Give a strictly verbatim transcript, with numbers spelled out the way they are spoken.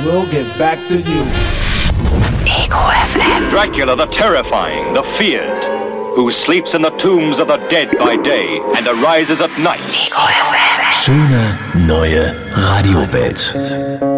we'll get back to you. Ego F M. Dracula the terrifying, the feared, who sleeps in the tombs of the dead by day and arises at night. Ego F M. Schöne neue Radiowelt.